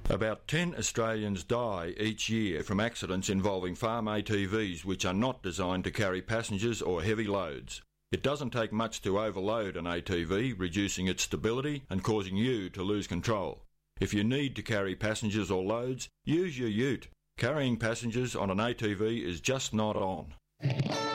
About 10 Australians die each year from accidents involving farm ATVs which are not designed to carry passengers or heavy loads. It doesn't take much to overload an ATV, reducing its stability and causing you to lose control. If you need to carry passengers or loads, use your ute. Carrying passengers on an ATV is just not on.